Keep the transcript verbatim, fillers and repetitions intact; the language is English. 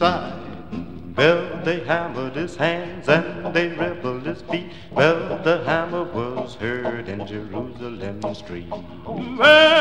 side. Well, they hammered his hands and they rebelled his feet. Well, the hammer was heard in Jerusalem street. Well,